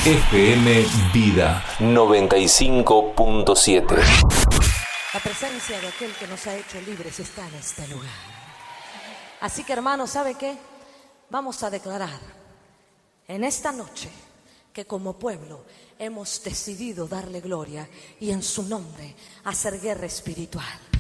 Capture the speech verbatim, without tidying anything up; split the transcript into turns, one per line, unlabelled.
F M Vida noventa y cinco punto siete.
La presencia de aquel que nos ha hecho libres está en este lugar. Así que, hermanos, ¿sabe qué? Vamos a declarar en esta noche que como pueblo hemos decidido darle gloria y en su nombre hacer guerra espiritual.